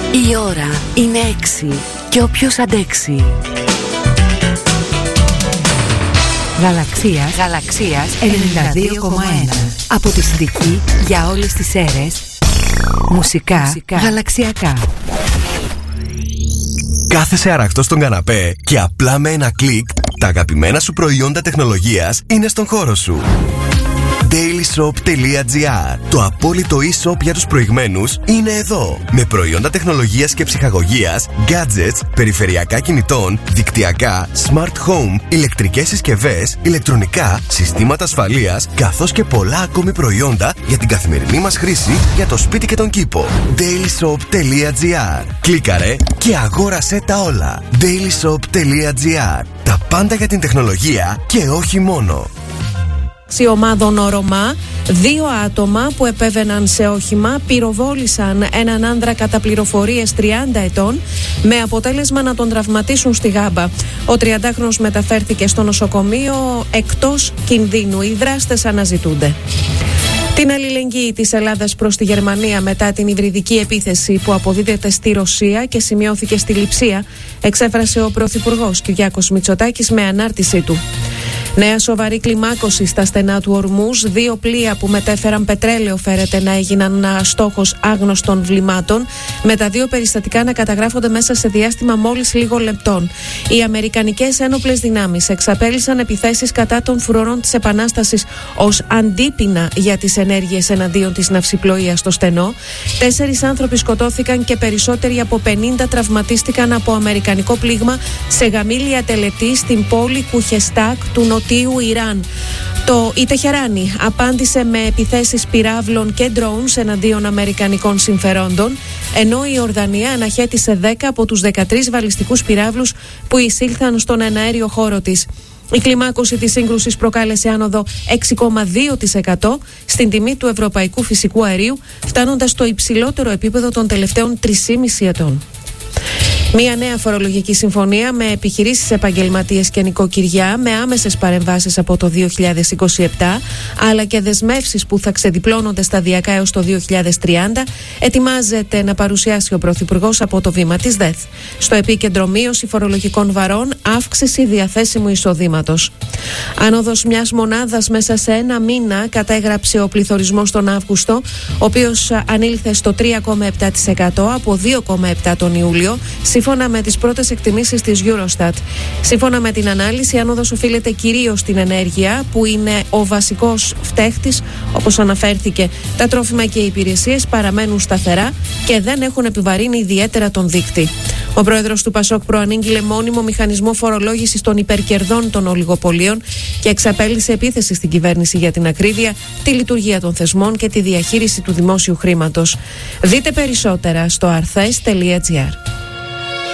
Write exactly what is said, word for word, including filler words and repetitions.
Η ώρα είναι έξι και όποιος αντέξει. Γαλαξίας, Γαλαξίας ενενήντα δύο κόμμα ένα. Από τη Συνδική για όλες τις αίρες. Μουσικά, Μουσικά γαλαξιακά. Κάθεσαι αραχτός στον καναπέ και απλά με ένα κλικ τα αγαπημένα σου προϊόντα τεχνολογίας είναι στον χώρο σου. Dailyshop τελεία gr. Το απόλυτο e-shop για τους προηγμένους είναι εδώ. Με προϊόντα τεχνολογίας και ψυχαγωγίας, gadgets, περιφερειακά κινητών, δικτυακά, smart home, ηλεκτρικές συσκευές, ηλεκτρονικά, συστήματα ασφαλείας, καθώς και πολλά ακόμη προϊόντα για την καθημερινή μας χρήση για το σπίτι και τον κήπο. Dailyshop τελεία gr. Κλίκαρε και αγόρασέ τα όλα. Dailyshop τελεία gr. Τα πάντα για την τεχνολογία και όχι μόνο. Ομάδων Ρωμά, δύο άτομα που επέβαιναν σε όχημα πυροβόλησαν έναν άνδρα κατά πληροφορίες τριάντα ετών με αποτέλεσμα να τον τραυματίσουν στη Γάμπα. Ο τριαντάχρονος μεταφέρθηκε στο νοσοκομείο εκτός κινδύνου. Οι δράστες αναζητούνται. Την αλληλεγγύη της Ελλάδας προς τη Γερμανία μετά την υβριδική επίθεση που αποδίδεται στη Ρωσία και σημειώθηκε στη Λειψία εξέφρασε ο Πρωθυπουργός Κυριάκος Μητσοτάκης με ανάρτησή του. Νέα σοβαρή κλιμάκωση στα στενά του Ορμούζ. Δύο πλοία που μετέφεραν πετρέλαιο φέρεται να έγιναν στόχος άγνωστων βλημάτων, με τα δύο περιστατικά να καταγράφονται μέσα σε διάστημα μόλις λίγων λεπτών. Οι αμερικανικές ένοπλες δυνάμεις εξαπέλυσαν επιθέσεις κατά των φρουρών της Επανάστασης ως αντίπεινα για τις ενέργειες εναντίον της ναυσιπλοείας στο στενό. Τέσσερις άνθρωποι σκοτώθηκαν και περισσότεροι από πενήντα τραυματίστηκαν από αμερικανικό πλήγμα σε γαμήλια τελετή στην πόλη Κουχεστάκ του Νοτίου Ιράν. Το η Τεχεράνη απάντησε με επιθέσεις πυράβλων και drones εναντίον αμερικανικών συμφερόντων, ενώ η Ορδανία αναχέτησε δέκα από τους δεκατρείς βαλιστικούς πυράβλους που εισήλθαν στον εναέριο χώρο της. Η κλιμάκωση της σύγκρουσης προκάλεσε άνοδο έξι κόμμα δύο τοις εκατό στην τιμή του ευρωπαϊκού φυσικού αερίου, φτάνοντας στο υψηλότερο επίπεδο των τελευταίων τρεισήμισι ετών. Μία νέα φορολογική συμφωνία με επιχειρήσεις, επαγγελματίες και νοικοκυριά, με άμεσες παρεμβάσεις από το δύο χιλιάδες είκοσι επτά, αλλά και δεσμεύσεις που θα ξεδιπλώνονται σταδιακά έως το δύο χιλιάδες τριάντα, ετοιμάζεται να παρουσιάσει ο Πρωθυπουργός από το βήμα της ΔΕΘ. Στο επίκεντρο μείωση φορολογικών βαρών, αύξηση διαθέσιμου εισοδήματος. Άνοδος μιας μονάδας μέσα σε ένα μήνα κατέγραψε ο πληθωρισμός τον Αύγουστο, ο οποίος ανήλθε στο τρία κόμμα επτά τοις εκατό από δύο κόμμα επτά τοις εκατό τον Ιούλιο, σύμφωνα με τις πρώτες εκτιμήσεις της Eurostat. Σύμφωνα με την ανάλυση, η άνοδος οφείλεται κυρίως στην ενέργεια, που είναι ο βασικός φταίχτης, όπως αναφέρθηκε. Τα τρόφιμα και οι υπηρεσίες παραμένουν σταθερά και δεν έχουν επιβαρύνει ιδιαίτερα τον δείκτη. Ο πρόεδρος του Πασόκ προανήγγειλε μόνιμο μηχανισμό φορολόγησης των υπερκερδών των ολιγοπολίων και εξαπέλυσε επίθεση στην κυβέρνηση για την ακρίβεια, τη λειτουργία των θεσμών και τη διαχείριση του δημόσιου χρήματος. Δείτε περισσότερα στο αρθές τελεία τζι άρ.